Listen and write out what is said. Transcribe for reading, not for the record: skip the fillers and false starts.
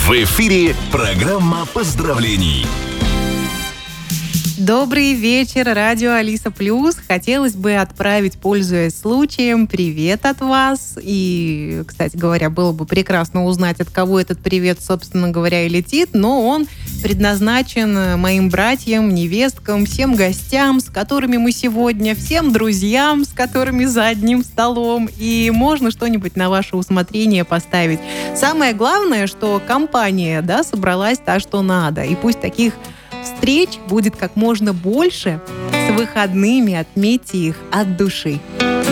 В эфире программа поздравлений. Добрый вечер, радио Алиса Плюс. Хотелось бы отправить, пользуясь случаем, привет от вас. И, кстати говоря, было бы прекрасно узнать, от кого этот привет, собственно говоря, и летит. Но он предназначен моим братьям, невесткам, всем гостям, с которыми мы сегодня, всем друзьям, с которыми за одним столом. И можно что-нибудь на ваше усмотрение поставить. Самое главное, что компания, собралась та, что надо. И пусть таких встреч будет как можно больше. С выходными, отметьте их от души.